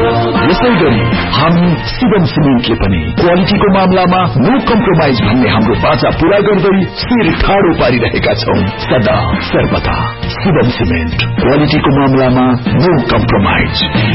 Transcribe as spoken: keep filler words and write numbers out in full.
यसैगरी हामी शिवम सिमेन्टले पनि क्वालिटीको मामलामा नो कम्प्रोमाइज भन्ने हाम्रो बाचा पूरा गर्दै शिर ठाडो पारिरहेका छौं। सदा सर्वदा शिवम सिमेन्ट, क्वालिटीको मामलामा नो कम्प्रोमाइज।